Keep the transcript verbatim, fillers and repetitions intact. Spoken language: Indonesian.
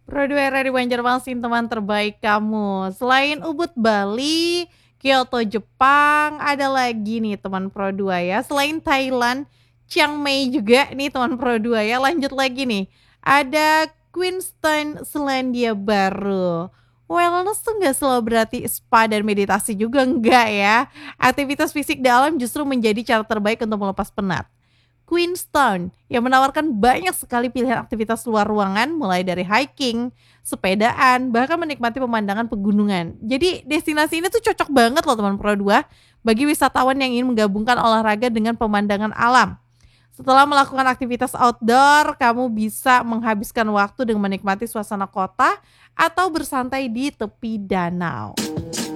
Pro dua R di Banjarmasin teman terbaik kamu. Selain Ubud Bali, Kyoto Jepang, ada lagi nih teman Pro dua ya. Selain Thailand, Chiang Mai juga nih teman Pro dua ya. Lanjut lagi nih. Ada Queenstown, Selandia Baru. Wellness tuh nggak selalu berarti spa dan meditasi juga enggak ya. Aktivitas fisik dalam justru menjadi cara terbaik untuk melepas penat. Queenstown yang menawarkan banyak sekali pilihan aktivitas luar ruangan mulai dari hiking, sepedaan, bahkan menikmati pemandangan pegunungan. Jadi destinasi ini tuh cocok banget loh teman Pro dua bagi wisatawan yang ingin menggabungkan olahraga dengan pemandangan alam. Setelah melakukan aktivitas outdoor, kamu bisa menghabiskan waktu dengan menikmati suasana kota atau bersantai di tepi danau.